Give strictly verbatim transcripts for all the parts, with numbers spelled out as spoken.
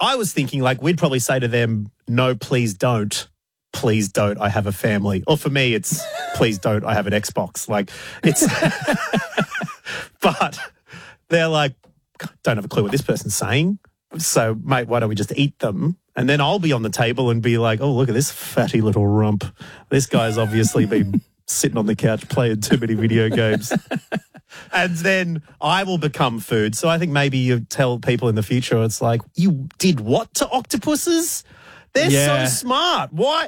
I was thinking like we'd probably say to them, no, please don't. Please don't, I have a family. Or for me, it's please don't, I have an Xbox. Like it's, but they're like, don't have a clue what this person's saying. So, mate, why don't we just eat them? And then I'll be on the table and be like, oh, look at this fatty little rump. This guy's obviously been sitting on the couch playing too many video games. And then I will become food. So I think maybe you tell people in the future, it's like, you did what to octopuses? They're Yeah. so smart. Why?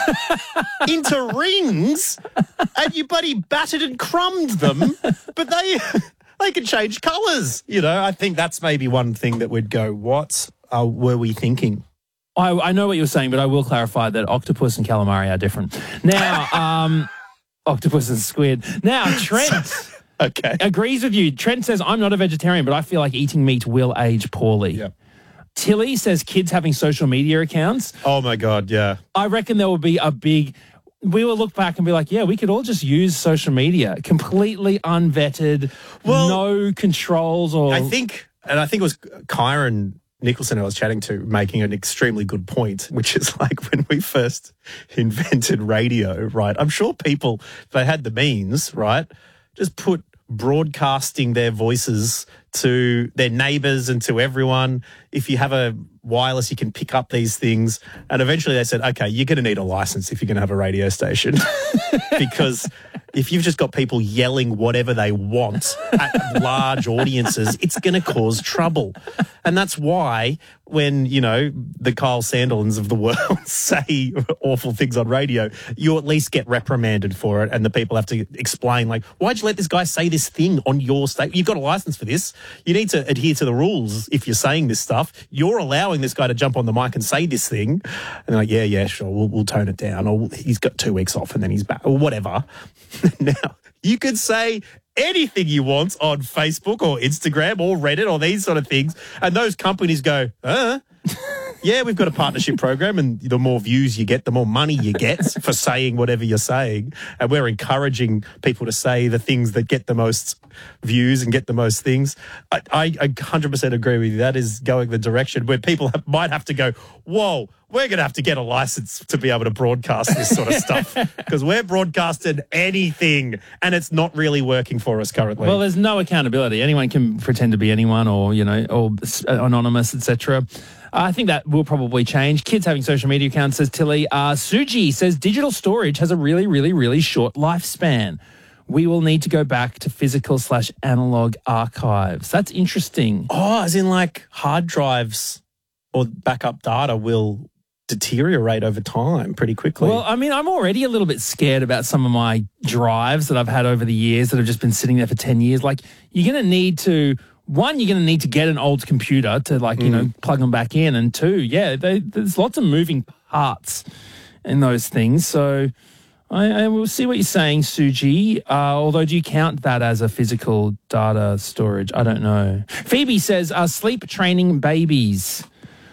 Into rings, and you bloody battered and crumbed them, but they they can change colours. You know, I think that's maybe one thing that would go, what uh, were we thinking? I, I know what you're saying, but I will clarify that octopus and calamari are different. Now, um, octopus and squid. Now, Trent Okay. agrees with you. Trent says, I'm not a vegetarian, but I feel like eating meat will age poorly. Yeah. Tilly says kids having social media accounts. Oh, my God, yeah. I reckon there will be a big... We will look back and be like, yeah, we could all just use social media, completely unvetted, Well, no controls or... I think, and I think it was Kyron Nicholson I was chatting to making an extremely good point, which is like when we first invented radio, right? I'm sure people, if they had the means, right, just put broadcasting their voices to their neighbours and to everyone. If you have a wireless, you can pick up these things. And eventually they said, okay, you're going to need a license if you're going to have a radio station. Because if you've just got people yelling whatever they want at large audiences, it's going to cause trouble. And that's why when, you know, the Kyle Sandilands of the world say awful things on radio, you at least get reprimanded for it, and the people have to explain, like, why'd you let this guy say this thing on your state? You've got a license for this. You need to adhere to the rules if you're saying this stuff. You're allowing this guy to jump on the mic and say this thing. And they're like, yeah, yeah, sure, we'll, we'll tone it down. Or he's got two weeks off and then he's back, or whatever. Now, you could say anything you want on Facebook or Instagram or Reddit or these sort of things, and those companies go, uh, yeah, we've got a partnership program, and the more views you get, the more money you get for saying whatever you're saying. And we're encouraging people to say the things that get the most views and get the most things. I, I, I one hundred percent agree with you. That is going the direction where people have, might have to go, whoa, we're going to have to get a license to be able to broadcast this sort of stuff, because we're broadcasting anything and it's not really working for us currently. Well, there's no accountability. Anyone can pretend to be anyone, or, you know, or anonymous, et cetera. I think that will probably change. Kids having social media accounts, says Tilly. Uh, Suji says digital storage has a really, really, really short lifespan. We will need to go back to physical slash analog archives. That's interesting. Oh, as in like hard drives or backup data will deteriorate over time pretty quickly. Well, I mean, I'm already a little bit scared about some of my drives that I've had over the years that have just been sitting there for ten years. Like, you're going to need to... One, you're going to need to get an old computer to, like, you mm. know, plug them back in. And two, yeah, they, there's lots of moving parts in those things. So I, I will see what you're saying, Suji. Uh, although, do you count that as a physical data storage? I don't know. Phoebe says, uh, sleep training babies.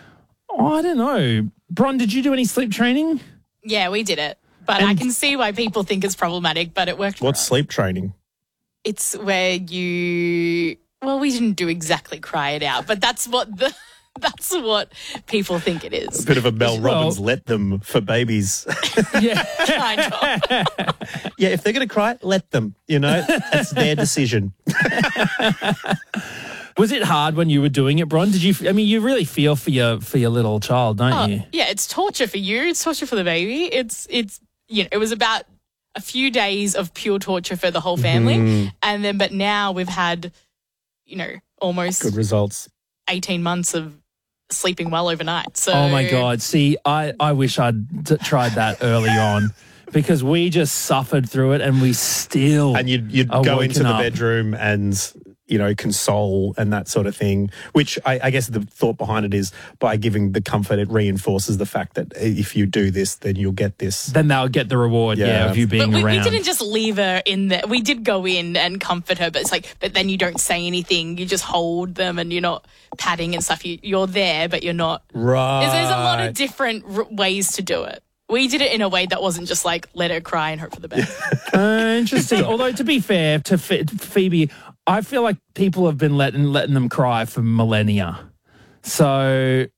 Oh, I don't know. Bron, did you do any sleep training? Yeah, we did it. But and I can see why people think it's problematic, but it worked. What's sleep training? It's where you... Well, we didn't do exactly cry it out, but that's what the that's what people think it is. A bit of a Mel Well, Robbins let them for babies. Yeah. Kind of. Yeah, if they're going to cry, let them. You know, that's their decision. Was it hard when you were doing it, Bron? Did you? I mean, you really feel for your for your little child, don't Oh, you? yeah, it's torture for you. It's torture for the baby. It's it's you know, it was about a few days of pure torture for the whole family, Mm. and then but now we've had, you know, almost Good results. eighteen months of sleeping well overnight. So Oh my God! See, I I wish I'd d- tried that early on, because we just suffered through it, and we still And you'd, you'd are go woken into the up. bedroom and, you know, console and that sort of thing, which I, I guess the thought behind it is by giving the comfort, it reinforces the fact that if you do this, then you'll get this. Then they'll get the reward, yeah, Yeah. of you being But we, around. we didn't just leave her in there. We did go in and comfort her, but it's like, but then you don't say anything. You just hold them and you're not patting and stuff. You, you're there, but you're not. Right. There's, there's a lot of different r- ways to do it. We did it in a way that wasn't just like, let her cry and hope for the best. Uh, interesting. Although, to be fair to Ph- Phoebe, I feel like people have been letting letting them cry for millennia. So